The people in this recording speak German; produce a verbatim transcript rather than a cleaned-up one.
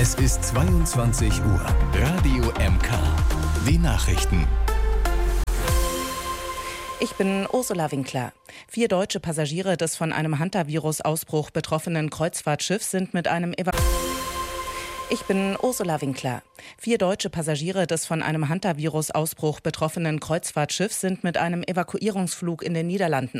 Es ist zweiundzwanzig Uhr. Radio M K. Die Nachrichten. Ich bin Ursula Winkler. Vier deutsche Passagiere des von einem Hantavirus-Ausbruch betroffenen Kreuzfahrtschiffs sind mit einem Eva Ich bin Ursula Winkler. Vier deutsche Passagiere des von einem Hantavirus-Ausbruch betroffenen Kreuzfahrtschiffs sind mit einem Evakuierungsflug in den Niederlanden